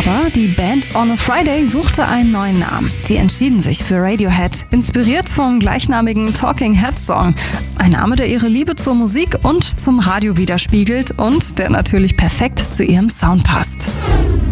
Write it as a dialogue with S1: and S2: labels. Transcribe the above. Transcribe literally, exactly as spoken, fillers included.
S1: aber die Band On a Friday suchte einen neuen Namen. Sie entschieden sich für Radiohead, inspiriert vom gleichnamigen Talking Heads Song. Ein Name, der ihre Liebe zur Musik und zum Radio widerspiegelt und der natürlich perfekt zu ihrem Sound passt.